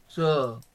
So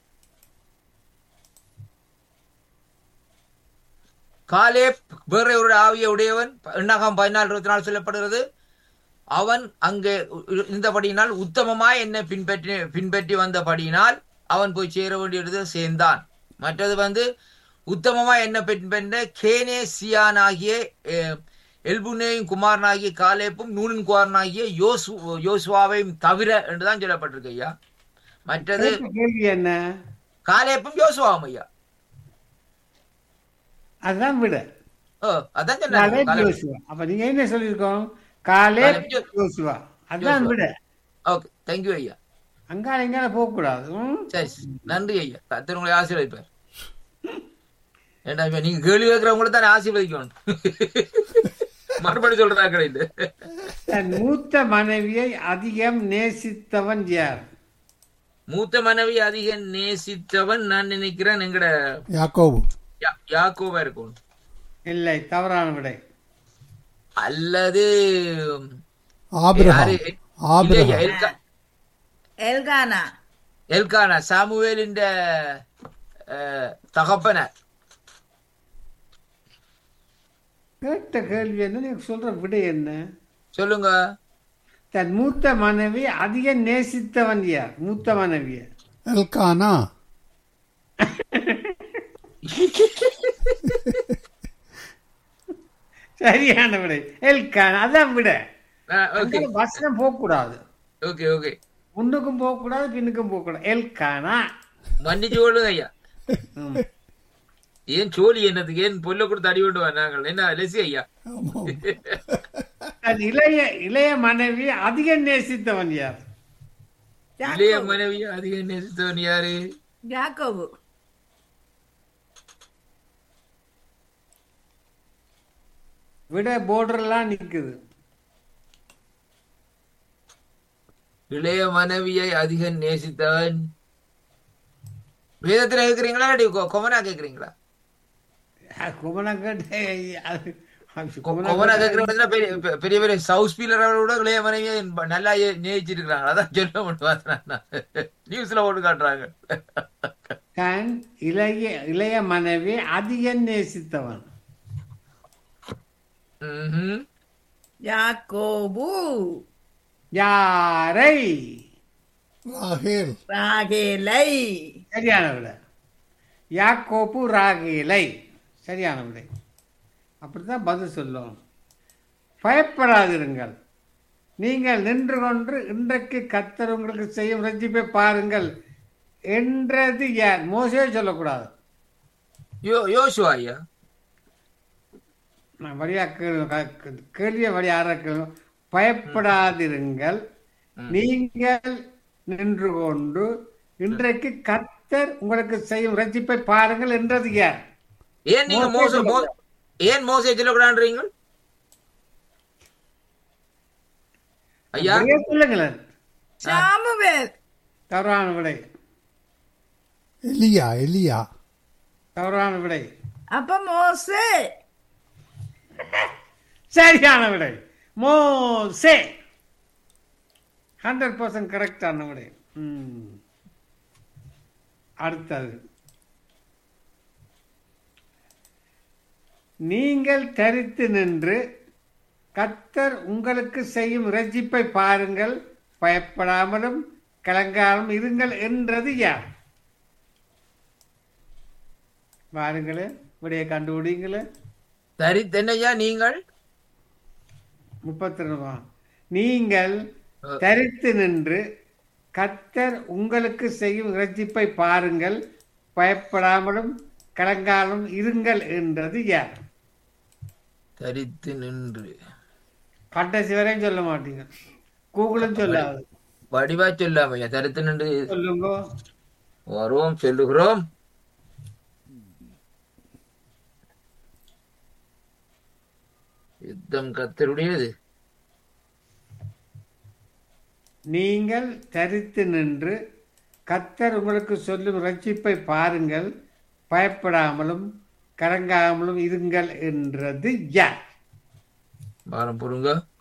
Caleb வேற ஒரு ஆவிய உடையவன், எண்ணாகம் 14:24 சொல்லப்படுகிறது. அவன் அங்கே இருந்தபடியினால் உத்தமமாய் என்னை பின்பற்றி வந்தபடியினால் அவன் போய் சேர வேண்டிய இடத்துல சேர்ந்தான். மற்றது உத்தமமாய் என்ன பின்பற்ற கேனேசியானாகிய எல்புனேயும் குமாரனாகிய காலேப்பும் நூனின் குமாரனாகிய யோசுவாவையும் தவிர என்றுதான் சொல்லப்பட்டிருக்கு ஐயா. மற்றது கேள்வி என்ன? காலேப்பும் யோசுவாவும் ஐயா. அதுதான் விட. அதான் காலேப் சொன்னாங்க. யோசுவா. அப்ப நீங்க என்ன சொல்லியிருக்கோம்? காலேப் யோசுவா. அதுதான் விட. ஓகே, தேங்க்யூ ஐயா. அங்கால இங்கால போக கூடாது. சரி, நன்றி ஐயா. கர்த்தர் உங்களை ஆசீர்வதிப்பார். ஏண்டா இப்ப நீங்க கேள்வி கேட்கிறவங்கள தானே ஆசீர்வதிக்கணும். மறுபடி சொல்றதா கிடையாது. தன் மூத்த மனைவியை அதிகம் நேசித்தவன் யார்? மூத்த மனைவி அதிகம் நேசித்தவன் நான் நினைக்கிறேன் எங்கட யாக்கோபு. யாக்கோபா இருக்கும். இல்லை, தவறான விடை. அல்லது ஆபிரகாம். யாரு? ஆபிரகாம். இல்லையா, எல்கானா. எல்கானா சாமுவேலின் தகப்பனார். கேட்ட கேள்வி என்ன? நீங்க சொல்ற விடை என்ன? சொல்லுங்க. தன் மூத்த மனைவி அதிகம் நேசித்தவன் யார்? மூத்த மனைவிய எல்கானா. சரியான விடை எல்கானா. அதான் விட. ஓகே வசனம் போக கூடாது. ஓகே ஓகே, முன்னுக்கும் போக கூடாது, பின்னுக்கும் போக கூடாது. எல்கானா. மன்னிச்சு கொள்ளுங்க ஐயா. ஏன் சோழி என்னதுக்கு ஏன் பொல்ல கொடுத்து அடி விட்டு நாங்கள் என்ன லெசி ஐயா. தன் இளைய மனைவி அதிகம் நேசித்தவன் யார்? இளைய மனைவி அதிகம் நேசித்தவன் யாரு? யாக்கோபு. விட போர்டர்லாம் நிக்குது. இளைய மனைவியை அதிகம் நேசித்தவன் வேதத்துல கேக்குறீங்களா இல்லாட்டி கொமனா கேக்குறீங்களா? குமணம் கேட்டு கொமனா கேக்குறீங்க. பெரிய பெரிய சவுஸ் பீலரோட இளைய மனைவியை நல்லா நேசிச்சிருக்கிறாங்க. அதான் சொல்ல மட்டும் நியூஸ்ல போட்டு காட்டுறாங்க. தன் இளைய மனைவி அதிகம் நேசித்தவன் யாக்கோபு. யாரை? ராகேல். ராகேலை. சரியான விடை. யாக்கோபு ராகேலை. சரியான விடை. அப்படித்தான் பதில் சொல்லும். பயப்படாதிருங்கள், நீங்கள் நின்று கொண்டு இன்றைக்கு கர்த்தர் உங்களுக்கு செய்யும் ரட்சிப்பை பாருங்கள் என்றது யார்? மோசே சொல்லக்கூடாது. யோசுவா ஐயா. நான் வழியா கேள்விய வழியாக பயப்படாதிருங்கள், நீங்கள் நின்று கொண்டு இன்றைக்கு கர்த்தர் உங்களுக்கு செய்யும் ரட்சிப்பை பாருங்கள் என்றது யார்? ஏன் நீங்க ஏன் மோசே சொல்லக்கூடாதுன்றீங்க ஐயா? சொல்லுங்களேன். சாமுவேல். தவறான விடை. எலியா. எலியா. தவறான விடை. அப்ப மோசே. சரியான விடை மோசே. 100% கரெக்டான விடை. அடுத்தது, நீங்கள் தரித்து நின்று கர்த்தர் உங்களுக்கு செய்யும் இரட்சிப்பை பாருங்கள், பயப்படாமலும் கலங்காமலும் இருங்கள் என்றது யார்? பாருங்களே, விடையை கண்டுபிடிங்களே. தரித்தென்னையா நீங்கள் 32. நீங்கள் தரித்து நின்று கர்த்தர் உங்களுக்கு செய்யும் இரட்சிப்பை பாருங்கள், பயப்படாமலும் கலங்காலும் இருங்கள் என்றது யார்? தரித்து நின்று. கடைசி வரையும் சொல்ல மாட்டீங்க, கூகுளும் சொல்லாது. வடிவா சொல்லாமையா? தரித்து நின்று சொல்லுங்க. வருவோம், சொல்லுகிறோம். யுத்தம் கர்த்தருடையது. நீங்கள் தரித்து நின்று கர்த்தர் உங்களுக்கு சொல்லும் ரட்சிப்பை பாருங்கள், பயப்படாமலும் கலங்காமலும் இருங்கள் என்றது யார்? பாரம் பொறுங்க.